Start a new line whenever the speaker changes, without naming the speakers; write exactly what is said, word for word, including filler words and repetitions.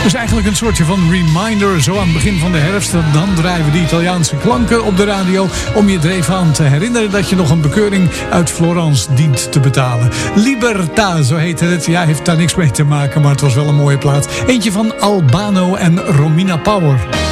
Dus eigenlijk een soortje van reminder, zo aan het begin van de herfst. Dan draaien we die Italiaanse klanken op de radio om je er even aan te herinneren dat je nog een bekeuring uit Florence dient te betalen. Libertà, zo heette het. Ja, heeft daar niks mee te maken, maar het was wel een mooie plaat. Eentje van Albano en Romina Power.